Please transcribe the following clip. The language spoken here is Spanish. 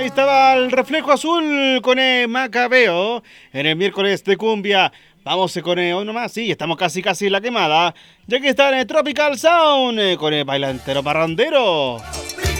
Ahí estaba el Reflejo Azul con el Macabeo en el miércoles de cumbia. Vamos con hoy nomás, sí, estamos casi en la quemada. Ya que está en el Tropical Sound con el bailantero parrandero.